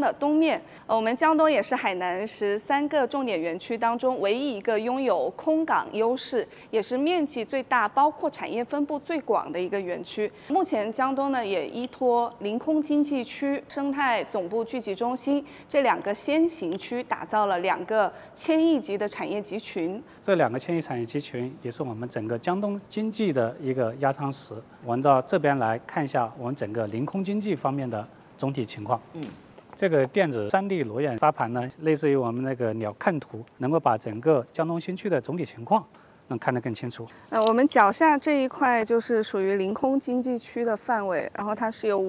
的东面。我们江东也是海南13个重点园区当中唯一一个拥有空港优势，也是面积最大、包括产业分布最广的一个园区。目前江东呢也依托临空经济区、生态总部聚集中心这2个先行区，打造了2个1000亿级的产业集群。 这2个1000亿产业集群也是我们整个江东经济的一个压舱石。我们到这边来看一下我们整个临空经济方面的总体情况。这个电子3D 裸眼沙盘呢，类似于我们那个鸟瞰图，能够把整个江东新区的总体情况能看得更清楚。 我们脚下这一块就是属于临空经济区的范围，然后它是有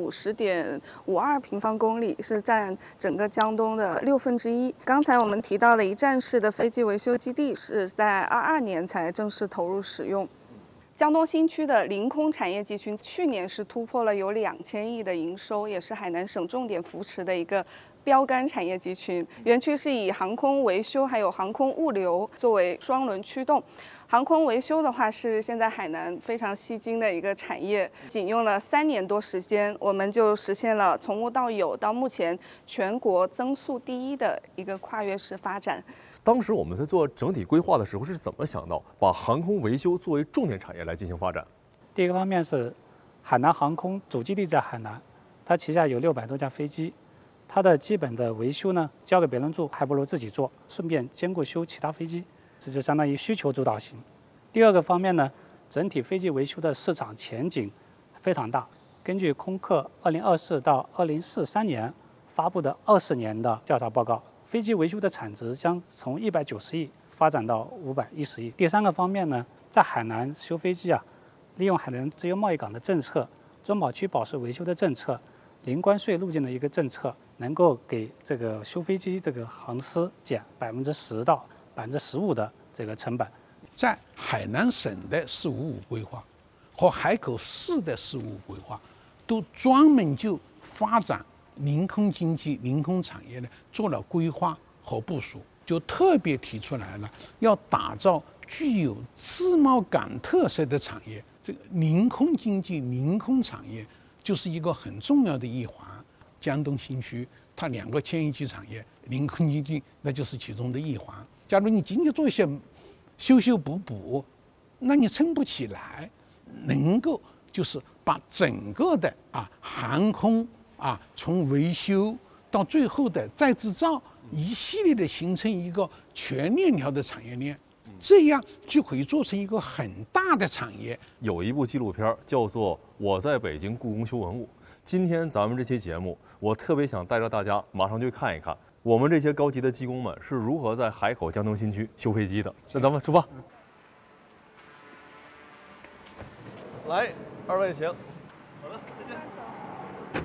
50.52平方公里，是占整个江东的1/6。刚才我们提到的一站式的飞机维修基地是在22年才正式投入使用。江东新区的临空产业集群去年是突破了有2000亿的营收，也是海南省重点扶持的一个标杆产业集群。园区是以航空维修还有航空物流作为双轮驱动。航空维修的话是现在海南非常吸睛的一个产业，仅用了3年多时间，我们就实现了从无到有，到目前全国增速第1的一个跨越式发展。 当时我们在做整体规划的时候是怎么想到把航空维修作为重点产业来进行发展？ 第一个方面是海南航空主基地在海南，它旗下有600多架飞机，它的基本的维修呢交给别人做还不如自己做，顺便兼顾修其他飞机，这就相当于需求主导型。第二个方面呢，整体飞机维修的市场前景非常大。根据空客2024到2043年发布的20年的调查报告，飞机维修的产值将从190亿发展到510亿。第3个方面呢，在海南修飞机利用海南自由贸易港的政策、中保区保税维修的政策、零关税路径的一个政策，能够给这个修飞机这个航司减10%到15%的这个成本。 在海南省的“455”规划和海口市的“455”规划，都专门就发展临空经济、临空产业呢做了规划和部署，就特别提出来了，要打造具有自贸港特色的产业。这个临空经济、临空产业就是一个很重要的一环。江东新区它2个1000亿级产业，临空经济那就是其中的一环。假如你仅仅做一些修修补补，那你撑不起来。能够就是把整个的航空从维修到最后的再制造一系列的形成一个全链条的产业链，这样就可以做成一个很大的产业。 有一部纪录片叫做《我在北京故宫修文物》。今天咱们这期节目，我特别想带着大家马上去看一看我们这些高级的技工们是如何在海口江东新区修飞机的。那咱们出发。来，2位请。好的，再见。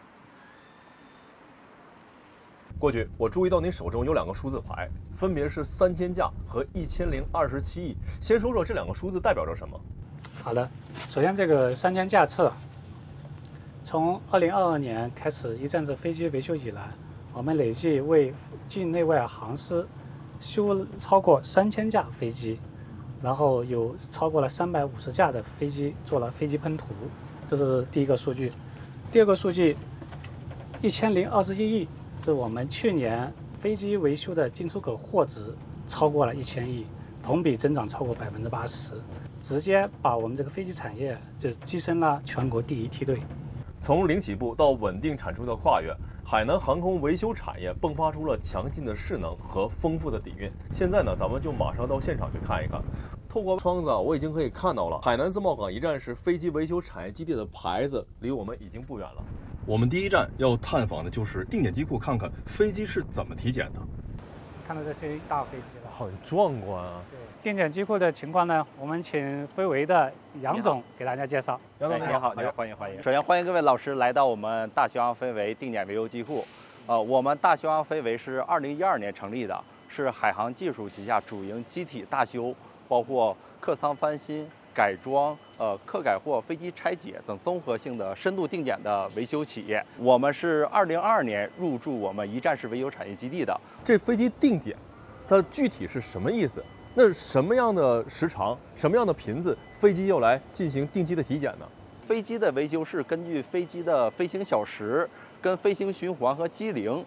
过去我注意到您手中有2个数字牌，分别是3000架和1027亿。先说说这2个数字代表着什么？ 好的，首先这个3000架次，从2022年开始一站式飞机维修以来，我们累计为境内外航司修超过3000架飞机，然后有超过了350架的飞机做了飞机喷涂，这是第一个数据。第二个数据，1021亿是我们去年飞机维修的进出口货值超过了1000亿，同比增长超过80%，直接把我们这个飞机产业就跻身了全国第1梯队。 从零起步到稳定产出的跨越，海南航空维修产业迸发出了强劲的势能和丰富的底蕴。现在呢，咱们就马上到现场去看一看。透过窗子，我已经可以看到了海南自贸港一站式飞机维修产业基地的牌子，离我们已经不远了。我们第一站要探访的就是定检机库，看看飞机是怎么体检的。 看到这些大飞机了， 很壮观啊！ 对，定检机库的情况呢，我们请飞维的杨总给大家介绍。 杨总你好，你好，欢迎欢迎。首先欢迎各位老师来到我们大兴安飞维定检维修机库。我们大兴安飞维是2012年成立的，是海航技术旗下主营机体大修，包括客舱翻新、改装、客改货、飞机拆解等综合性的深度定检的维修企业。我们是2022年入驻我们一站式维修产业基地的。 这飞机定检，它具体是什么意思？那什么样的时长、什么样的频次，飞机要来进行定期的体检呢？ 飞机的维修是根据飞机的飞行小时、跟飞行循环和机龄